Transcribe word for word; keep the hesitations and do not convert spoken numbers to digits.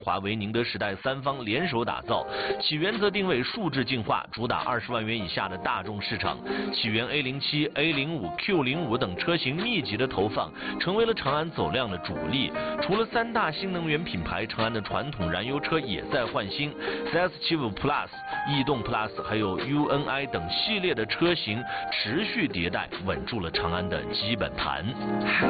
华为、宁德时代三方联手打造，起源则定位数字进化，主打二十万元以下的大众市场。起源 A 零七、A 零五、Q 零五等车型密集的投放，成为了长安走量的主力。除了三大新能源品牌，长安的传统燃油车也在换新 ，C S 七五 Plus、逸动 Plus 还有 U N I 等系列的车型持续迭代，稳住了长安的基本盘。